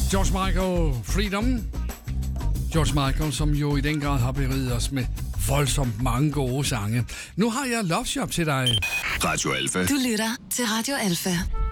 George Michael, Freedom. George Michael, som jo i den grad har beriget os med voldsomt mange gode sange. Nu har jeg Love Shop til dig. Radio Alfa. Du lytter til Radio Alfa.